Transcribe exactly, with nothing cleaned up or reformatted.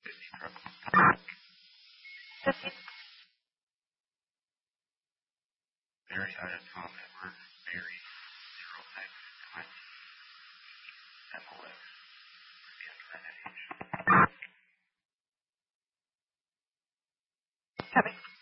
Very high at top, Edward. Very zero next. M O X. Copy.